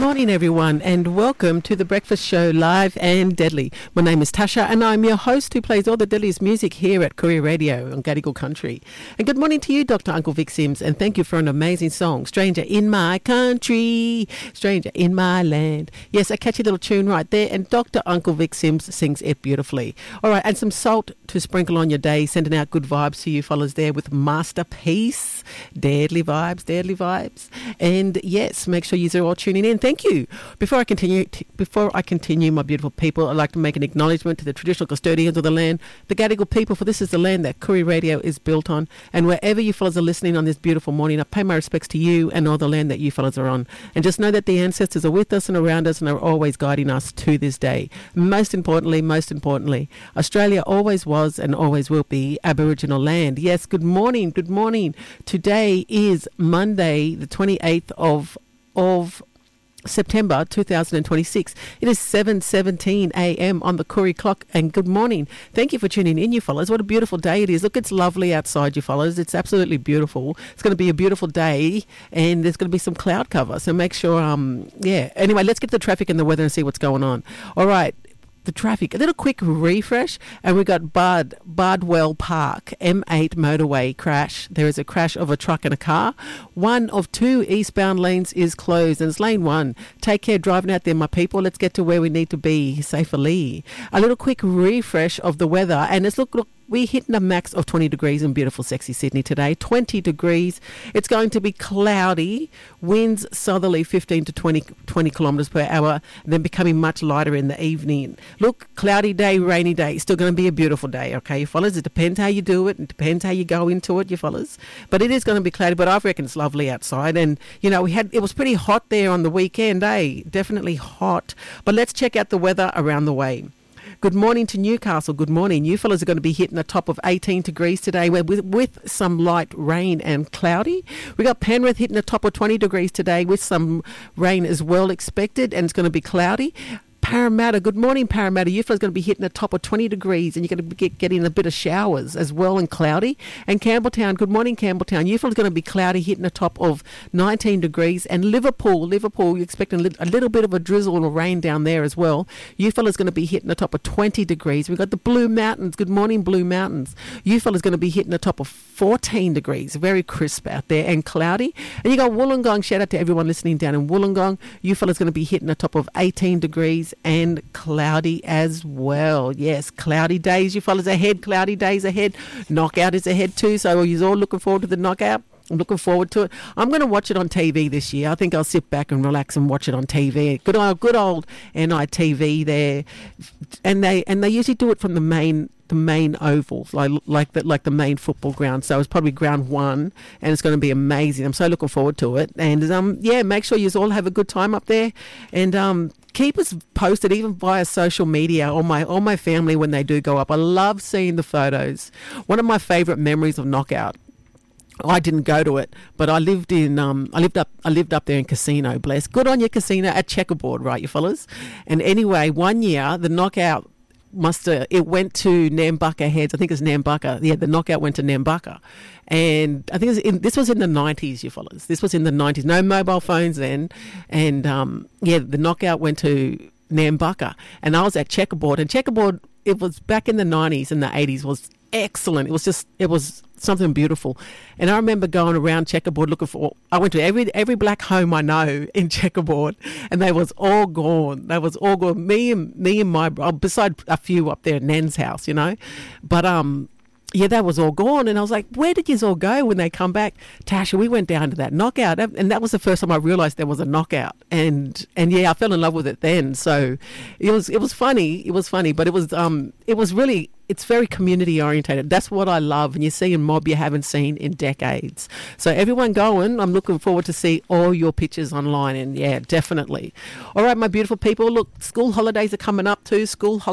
morning, everyone, and welcome to the Breakfast Show Live and Deadly. My name is Tasha, and I'm your host who plays all the deadliest music here at Courier Radio on Gadigal Country. And good morning to you, Dr. Uncle Vic Sims, and thank you for an amazing song, Stranger in My Country, Stranger in My Land. Yes, a catchy little tune right there, and Dr. Uncle Vic Sims sings it beautifully. All right, and some salt to sprinkle on your day, sending out good vibes to you fellas there with Masterpiece. Deadly vibes, deadly vibes. And yes, make sure you're all tuning in. Thank you. Before I continue, my beautiful people, I'd like to make an acknowledgement to the traditional custodians of the land, the Gadigal people, for this is the land that Courier Radio is built on. And wherever you fellas are listening on this beautiful morning, I pay my respects to you and all the land that you fellas are on. And just know that the ancestors are with us and around us and are always guiding us to this day. Most importantly, Australia always was and always will be Aboriginal land. Yes, good morning, good morning. Today is Monday, the 28th of September 2026. It is 7:17 a.m. on the Koori clock, and good morning. Thank you for tuning in, you fellas. What a beautiful day it is. Look, it's lovely outside, you fellas. It's absolutely beautiful. It's going to be a beautiful day, and there's going to be some cloud cover, so make sure, Anyway, let's get to the traffic and the weather and see what's going on. All right. The traffic, a little quick refresh, and we got Bardwell Park, M8 motorway crash. There is a crash of a truck and a car. One of two eastbound lanes is closed, and it's lane 1. Take care driving out there, my people. Let's get to where we need to be safely. A little quick refresh of the weather, and it's look. We're hitting a max of 20 degrees in beautiful, sexy Sydney today. 20 degrees. It's going to be cloudy. Winds southerly 15 to 20 kilometres per hour, then becoming much lighter in the evening. Look, cloudy day, rainy day. It's still going to be a beautiful day, okay, you fellas? It depends how you do it. It depends how you go into it, you fellas. But it is going to be cloudy, but I reckon it's lovely outside. And, you know, it was pretty hot there on the weekend, eh? Definitely hot. But let's check out the weather around the way. Good morning to Newcastle. Good morning. You fellas are going to be hitting a top of 18 degrees today with some light rain and cloudy. We got Penrith hitting a top of 20 degrees today with some rain as well expected, and it's going to be cloudy. Parramatta, good morning, Parramatta. You fellas going to be hitting a top of 20 degrees, and you're going to be getting a bit of showers as well and cloudy. And Campbelltown, good morning, Campbelltown. You fellas going to be cloudy, hitting a top of 19 degrees. And Liverpool, you're expecting a little bit of a drizzle and a rain down there as well. You fellas going to be hitting a top of 20 degrees. We've got the Blue Mountains. Good morning, Blue Mountains. You fellas going to be hitting a top of 14 degrees. Very crisp out there and cloudy. And you got Wollongong. Shout out to everyone listening down in Wollongong. You fellas going to be hitting a top of 18 degrees. And cloudy as well. Yes, cloudy days, you fellas ahead, cloudy days ahead. Knockout is ahead too, so you're all looking forward to the knockout. I'm looking forward to it. I'm going to watch it on TV this year. I think I'll sit back and relax and watch it on TV. Good old NITV there. And they usually do it from the main oval, like the main football ground. So it's probably ground 1, and it's going to be amazing. I'm so looking forward to it. And make sure you all have a good time up there, and keep us posted even via social media or my family when they do go up. I love seeing the photos. One of my favourite memories of Knockout, I didn't go to it, but I lived up there in Casino, bless. Good on your Casino at Checkerboard, right, you fellas? And anyway, one year the Knockout it went to Nambucca Heads. I think it's Nambucca. Yeah, the Knockout went to Nambucca. And I think this was in the 90s, you fellas. This was in the 90s. No mobile phones then. And, the Knockout went to Nambucca. And I was at Checkerboard. And Checkerboard, it was back in the 90s and the 80s, was excellent. It was something beautiful. And I remember going around Checkerboard I went to every black home I know in Checkerboard, and they was all gone. Me and my brother, beside a few up there at Nan's house, you know. But that was all gone. And I was like, where did you all go when they come back? Tasha, we went down to that Knockout. And that was the first time I realised there was a Knockout. And I fell in love with it then. So it was funny. It was funny, but it was really, it's very community orientated. That's what I love. And you see a mob you haven't seen in decades. So everyone going, I'm looking forward to see all your pictures online. And yeah, definitely. All right, my beautiful people, look, school holidays are coming up too.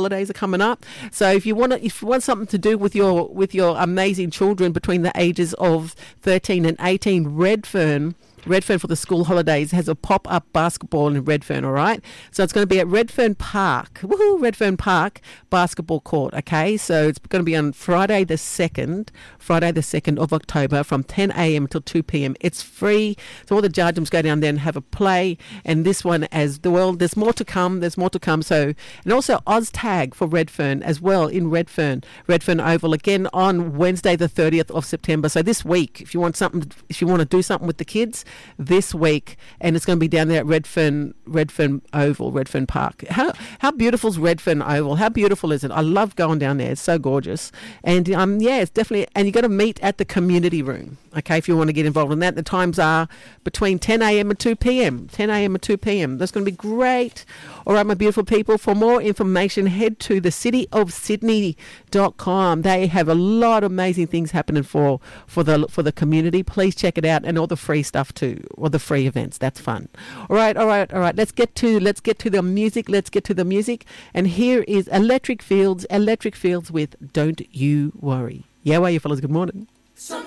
So if you want something to do with your amazing children between the ages of 13 and 18, Redfern Redfern for the school holidays has a pop-up basketball in Redfern, all right? So it's going to be at Redfern Park. Woohoo, Redfern Park basketball court, okay? So it's going to be on Friday the 2nd of October from 10 a.m. till 2 p.m. It's free. So all the Jarjums go down there and have a play. And this one as well, there's more to come. So, and also OzTag for Redfern as well in Redfern Oval again on Wednesday the 30th of September. So this week, if you want to do something with the kids this week, and it's going to be down there at Redfern Oval, Redfern Park. How beautiful is Redfern Oval? How beautiful is it? I love going down there. It's so gorgeous. And it's definitely, and you got to meet at the community room, okay, if you want to get involved in that. The times are between 10 a.m. and 2 p.m. 10 a.m. and 2 p.m. That's going to be great. All right, my beautiful people, for more information, head to the cityofsydney.com. They have a lot of amazing things happening for the community. Please check it out, and all the free stuff too, or the free events. That's fun. All right. Let's get to the music. And here is Electric Fields with Don't You Worry. Yeah, well, you fellas, good morning.